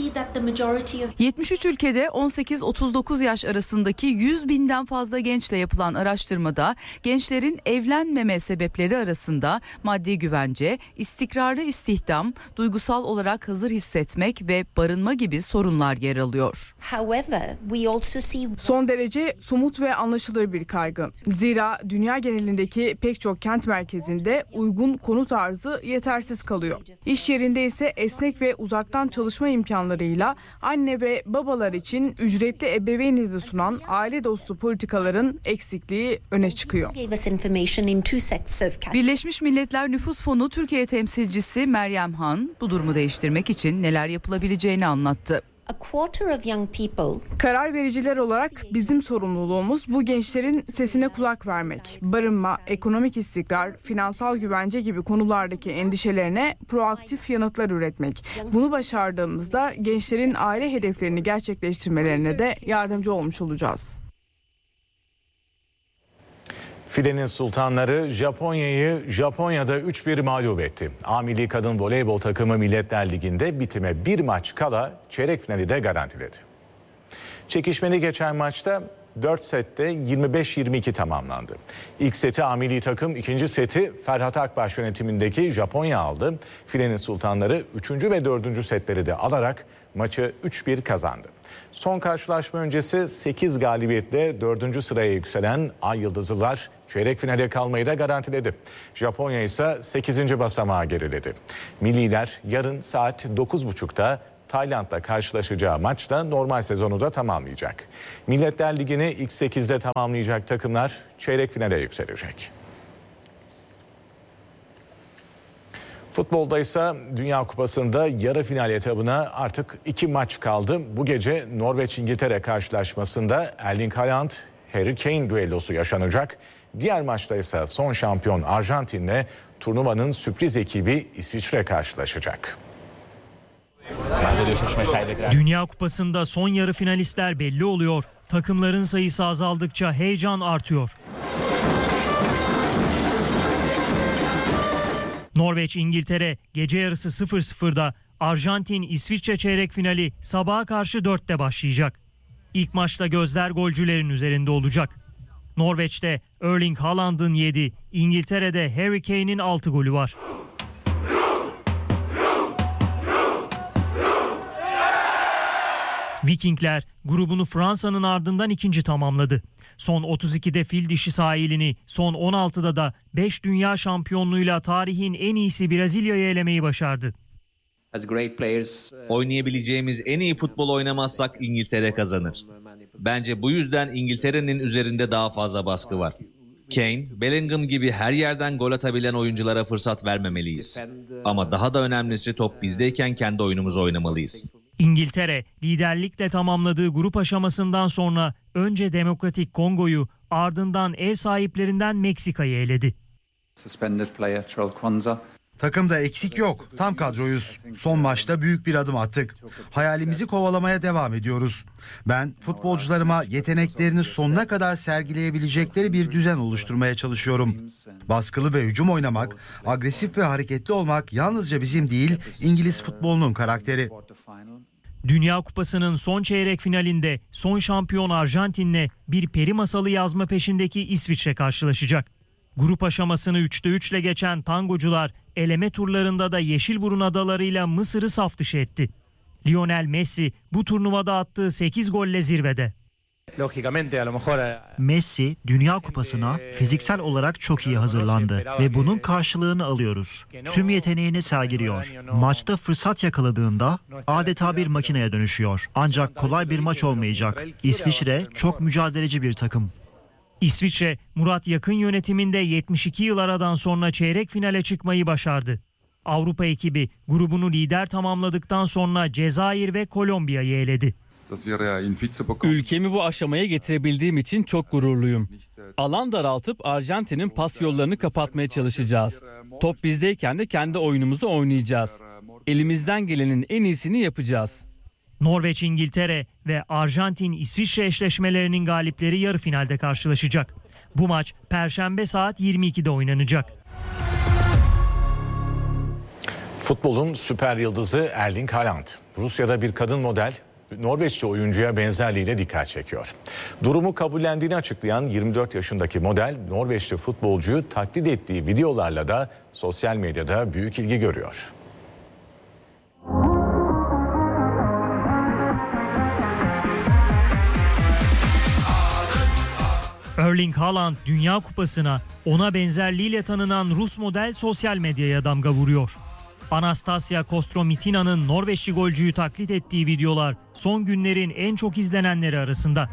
S20: 73 ülkede 18-39 yaş arasındaki 100 binden fazla gençle yapılan araştırmada gençlerin evlenmeme sebepleri arasında maddi güvence, istikrarlı istihdam, duygusal olarak hazır hissetmek ve barınma gibi sorunlar yer alıyor.
S4: Son derece somut ve anlaşılır bir kaygı. Zira dünya genelindeki pek çok kent merkezinde uygun konut arzı yetersiz kalıyor. İş yerinde ise esnek ve uzaktan çalışma imkanlarıyla anne ve babalar için ücretli ebeveyn izni sunan aile dostu politikaların eksikliği öne çıkıyor.
S20: Birleşmiş Milletler Nüfus Fonu Türkiye temsilcisi Meryem Han bu durumu değiştirmek için neler yapılabileceğini anlattı.
S4: Karar vericiler olarak bizim sorumluluğumuz bu gençlerin sesine kulak vermek. Barınma, ekonomik istikrar, finansal güvence gibi konulardaki endişelerine proaktif yanıtlar üretmek. Bunu başardığımızda gençlerin aile hedeflerini gerçekleştirmelerine de yardımcı olmuş olacağız.
S3: Filenin sultanları Japonya'da 3-1 mağlup etti. A milli kadın voleybol takımı Milletler Ligi'nde bitime bir maç kala çeyrek finali de garantiledi. Çekişmeli geçen maçta 4 sette 25-22 tamamlandı. İlk seti A milli takım, ikinci seti Ferhat Akbaş yönetimindeki Japonya aldı. Filenin sultanları 3. ve 4. setleri de alarak maçı 3-1 kazandı. Son karşılaşma öncesi 8 galibiyetle 4. sıraya yükselen Ay Yıldızlılar çeyrek finale kalmayı da garantiledi. Japonya ise 8. basamağa geriledi. Milliler yarın saat 9.30'da Tayland'la karşılaşacağı maçta normal sezonu da tamamlayacak. Milletler Ligi'ni ilk 8'de tamamlayacak takımlar çeyrek finale yükselecek. Futbolda ise Dünya Kupası'nda yarı final etabına artık 2 maç kaldı. Bu gece Norveç-İngiltere karşılaşmasında Erling Haaland, Harry Kane düellosu yaşanacak. Diğer maçta ise son şampiyon Arjantin'le turnuvanın sürpriz ekibi İsviçre karşılaşacak.
S21: Dünya Kupası'nda son yarı finalistler belli oluyor. Takımların sayısı azaldıkça heyecan artıyor. Norveç-İngiltere gece yarısı 00'da, Arjantin-İsviçre çeyrek finali sabaha karşı 4'te başlayacak. İlk maçta gözler golcülerin üzerinde olacak. Norveç'te Erling Haaland'ın 7, İngiltere'de Harry Kane'in 6 golü var. Vikingler grubunu Fransa'nın ardından ikinci tamamladı. Son 32'de fil dişi sahilini, son 16'da da 5 dünya şampiyonluğuyla tarihin en iyisi Brezilya'yı elemeyi başardı.
S22: Oynayabileceğimiz en iyi futbol oynamazsak İngiltere kazanır. Bence bu yüzden İngiltere'nin üzerinde daha fazla baskı var. Kane, Bellingham gibi her yerden gol atabilen oyunculara fırsat vermemeliyiz. Ama daha da önemlisi top bizdeyken kendi oyunumuzu oynamalıyız.
S21: İngiltere liderlikle tamamladığı grup aşamasından sonra önce Demokratik Kongo'yu, ardından ev sahiplerinden Meksika'yı eledi.
S11: Takımda eksik yok. Tam kadroyuz. Son maçta büyük bir adım attık. Hayalimizi kovalamaya devam ediyoruz. Ben futbolcularıma yeteneklerini sonuna kadar sergileyebilecekleri bir düzen oluşturmaya çalışıyorum. Baskılı ve hücum oynamak, agresif ve hareketli olmak yalnızca bizim değil, İngiliz futbolunun karakteri.
S21: Dünya Kupası'nın son çeyrek finalinde son şampiyon Arjantin'le bir peri masalı yazma peşindeki İsviçre karşılaşacak. Grup aşamasını 3'te 3 ile geçen tangocular eleme turlarında da Yeşilburun adalarıyla Mısır'ı saf dışı etti. Lionel Messi bu turnuvada attığı 8 golle zirvede.
S23: Messi Dünya Kupası'na fiziksel olarak çok iyi hazırlandı ve bunun karşılığını alıyoruz. Tüm yeteneğini sergiliyor. Maçta fırsat yakaladığında adeta bir makineye dönüşüyor. Ancak kolay bir maç olmayacak. İsviçre çok mücadeleci bir takım.
S21: İsviçre, Murat Yakın yönetiminde 72 yıl aradan sonra çeyrek finale çıkmayı başardı. Avrupa ekibi grubunu lider tamamladıktan sonra Cezayir ve Kolombiya'yı eledi.
S8: Ülkemi bu aşamaya getirebildiğim için çok gururluyum. Alan daraltıp Arjantin'in pas yollarını kapatmaya çalışacağız. Top bizdeyken de kendi oyunumuzu oynayacağız. Elimizden gelenin en iyisini yapacağız.
S21: Norveç-İngiltere ve Arjantin-İsviçre eşleşmelerinin galipleri yarı finalde karşılaşacak. Bu maç Perşembe saat 22'de oynanacak.
S3: Futbolun süper yıldızı Erling Haaland. Rusya'da bir kadın model Norveçli oyuncuya benzerliğiyle dikkat çekiyor. Durumu kabullendiğini açıklayan 24 yaşındaki model Norveçli futbolcuyu taklit ettiği videolarla da sosyal medyada büyük ilgi görüyor.
S21: Erling Haaland Dünya Kupası'na ona benzerliğiyle tanınan Rus model sosyal medyaya damga vuruyor. Anastasia Kostromitina'nın Norveçli golcüyü taklit ettiği videolar son günlerin en çok izlenenleri arasında.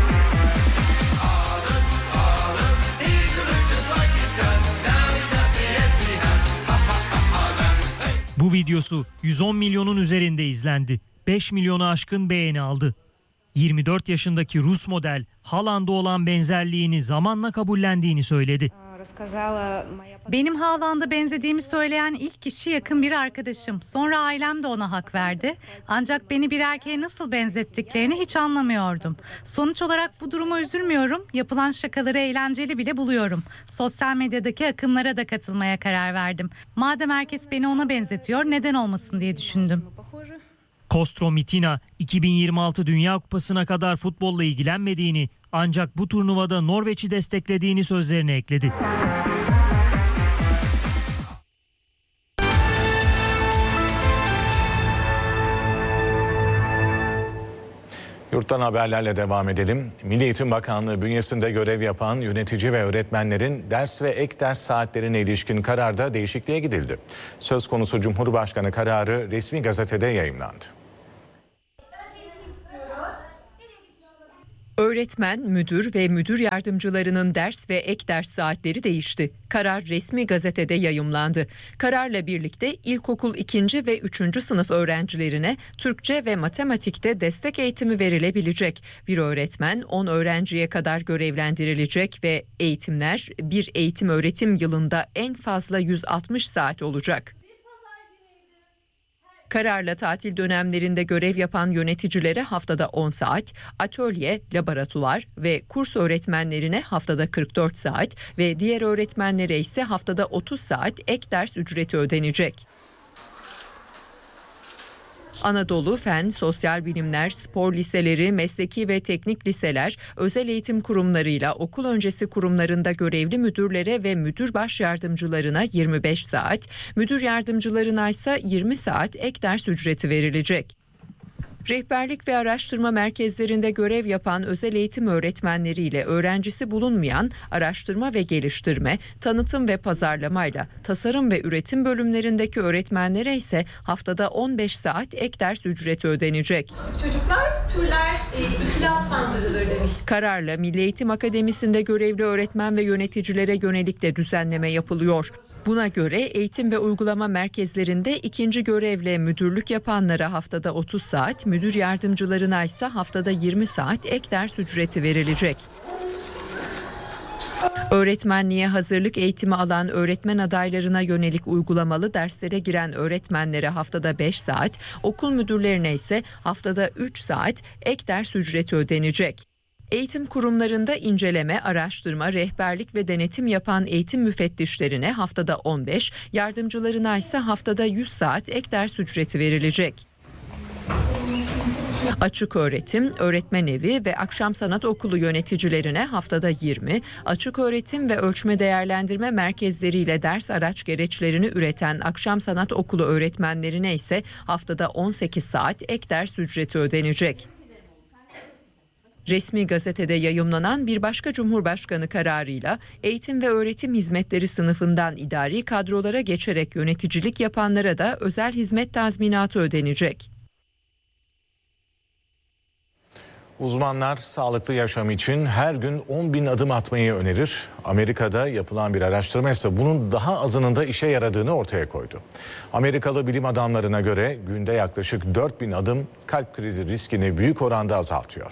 S21: Bu videosu 110 milyonun üzerinde izlendi. 5 milyonu aşkın beğeni aldı. 24 yaşındaki Rus model Haaland'a olan benzerliğini zamanla kabullendiğini söyledi.
S24: Benim Haaland'a benzediğimi söyleyen ilk kişi yakın bir arkadaşım. Sonra ailem de ona hak verdi. Ancak beni bir erkeğe nasıl benzettiklerini hiç anlamıyordum. Sonuç olarak bu duruma üzülmüyorum. Yapılan şakaları eğlenceli bile buluyorum. Sosyal medyadaki akımlara da katılmaya karar verdim. Madem herkes beni ona benzetiyor, neden olmasın diye düşündüm.
S21: Kostromitina 2026 Dünya Kupası'na kadar futbolla ilgilenmediğini Ancak bu turnuvada Norveç'i desteklediğini sözlerine ekledi.
S3: Yurttan haberlerle devam edelim. Milli Eğitim Bakanlığı bünyesinde görev yapan yönetici ve öğretmenlerin ders ve ek ders saatlerine ilişkin kararda değişikliğe gidildi. Söz konusu Cumhurbaşkanı kararı resmi gazetede yayımlandı.
S1: Öğretmen, müdür ve müdür yardımcılarının ders ve ek ders saatleri değişti. Karar resmi gazetede yayımlandı. Kararla birlikte ilkokul 2. ve 3. sınıf öğrencilerine Türkçe ve matematikte destek eğitimi verilebilecek. Bir öğretmen 10 öğrenciye kadar görevlendirilecek ve eğitimler bir eğitim öğretim yılında en fazla 160 saat olacak. Kararla tatil dönemlerinde görev yapan yöneticilere haftada 10 saat, atölye, laboratuvar ve kurs öğretmenlerine haftada 44 saat ve diğer öğretmenlere ise haftada 30 saat ek ders ücreti ödenecek. Anadolu Fen, Sosyal Bilimler, Spor Liseleri, Mesleki ve Teknik Liseler, özel eğitim kurumlarıyla okul öncesi kurumlarında görevli müdürlere ve müdür baş yardımcılarına 25 saat, müdür yardımcılarına ise 20 saat ek ders ücreti verilecek. Rehberlik ve araştırma merkezlerinde görev yapan özel eğitim öğretmenleriyle öğrencisi bulunmayan araştırma ve geliştirme, tanıtım ve pazarlamayla tasarım ve üretim bölümlerindeki öğretmenlere ise haftada 15 saat ek ders ücreti ödenecek.
S2: Çocuklar türler ikili adlandırılır demiş.
S1: Kararla Milli Eğitim Akademisi'nde görevli öğretmen ve yöneticilere yönelik de düzenleme yapılıyor. Buna göre eğitim ve uygulama merkezlerinde ikinci görevle müdürlük yapanlara haftada 30 saat, müdür yardımcılarına ise haftada 20 saat ek ders ücreti verilecek. Öğretmenliğe hazırlık eğitimi alan öğretmen adaylarına yönelik uygulamalı derslere giren öğretmenlere haftada 5 saat, okul müdürlerine ise haftada 3 saat ek ders ücreti ödenecek. Eğitim kurumlarında inceleme, araştırma, rehberlik ve denetim yapan eğitim müfettişlerine haftada 15, yardımcılarına ise haftada 100 saat ek ders ücreti verilecek. Açık öğretim, öğretmen evi ve akşam sanat okulu yöneticilerine haftada 20, açık öğretim ve ölçme değerlendirme merkezleriyle ders araç gereçlerini üreten akşam sanat okulu öğretmenlerine ise haftada 18 saat ek ders ücreti ödenecek. Resmi gazetede yayımlanan bir başka Cumhurbaşkanı kararıyla eğitim ve öğretim hizmetleri sınıfından idari kadrolara geçerek yöneticilik yapanlara da özel hizmet tazminatı ödenecek.
S3: Uzmanlar sağlıklı yaşam için her gün 10.000 adım atmayı önerir. Amerika'da yapılan bir araştırma ise bunun daha azının da işe yaradığını ortaya koydu. Amerikalı bilim adamlarına göre günde yaklaşık 4.000 adım kalp krizi riskini büyük oranda azaltıyor.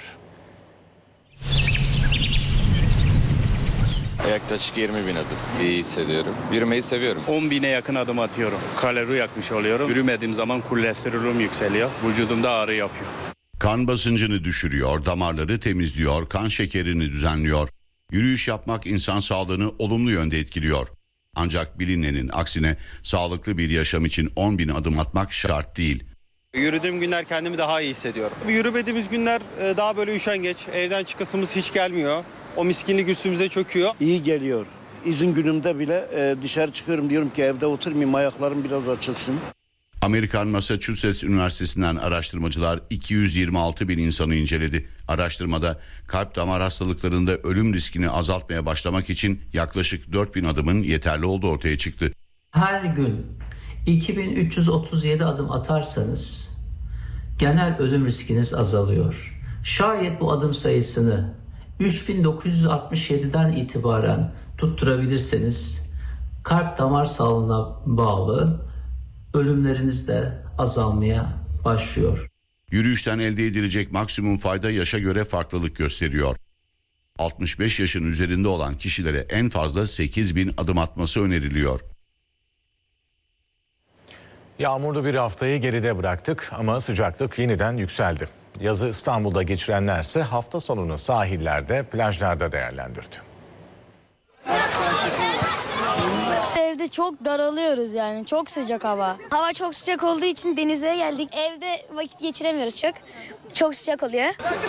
S5: Yaklaşık 20.000 adım iyi hissediyorum. Yürümeyi seviyorum.
S7: 10.000'e yakın adım atıyorum. Kalori yakmış oluyorum. Yürümediğim zaman kolesterolüm yükseliyor. Vücudumda ağrı yapıyor.
S25: Kan basıncını düşürüyor, damarları temizliyor, kan şekerini düzenliyor. Yürüyüş yapmak insan sağlığını olumlu yönde etkiliyor. Ancak bilinenin aksine sağlıklı bir yaşam için 10.000 adım atmak şart değil.
S7: Yürüdüğüm günler kendimi daha iyi hissediyorum. Yürümediğimiz günler daha böyle üşengeç. Evden çıkasımız hiç gelmiyor. O miskinlik üstümüze çöküyor.
S26: İyi geliyor. İzin günümde bile dışarı çıkıyorum, diyorum ki evde oturmayayım, ayaklarım biraz açılsın.
S25: Amerikan Massachusetts Üniversitesi'nden araştırmacılar 226 bin insanı inceledi. Araştırmada kalp damar hastalıklarında ölüm riskini azaltmaya başlamak için yaklaşık 4.000 adımın yeterli olduğu ortaya çıktı.
S27: Her gün 2337 adım atarsanız genel ölüm riskiniz azalıyor. Şayet bu adım sayısını 3967'den itibaren tutturabilirseniz kalp damar sağlığına bağlı ölümleriniz de azalmaya başlıyor.
S25: Yürüyüşten elde edilecek maksimum fayda yaşa göre farklılık gösteriyor. 65 yaşın üzerinde olan kişilere en fazla 8.000 adım atması öneriliyor.
S3: Yağmurlu bir haftayı geride bıraktık ama sıcaklık yeniden yükseldi. Yazı İstanbul'da geçirenlerse hafta sonunu sahillerde, plajlarda değerlendirdi.
S28: Evde
S6: Evde çok daralıyoruz yani. Çok sıcak hava. Hava çok sıcak olduğu için denize geldik. Evde vakit geçiremiyoruz çok. Çok sıcak oluyor.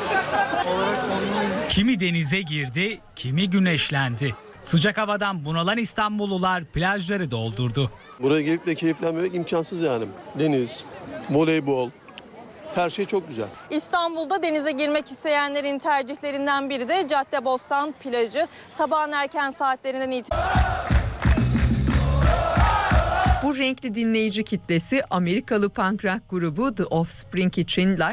S9: Kimi denize girdi, kimi güneşlendi. Sıcak havadan bunalan İstanbullular plajları doldurdu.
S10: Buraya gelip de keyiflenmemek imkansız yani. Deniz, voleybol, her şey çok güzel.
S12: İstanbul'da denize girmek isteyenlerin tercihlerinden biri de Caddebostan plajı. Sabahın erken saatlerinden itibaren.
S1: Bu renkli dinleyici kitlesi Amerikalı punk rock grubu The Offspring için live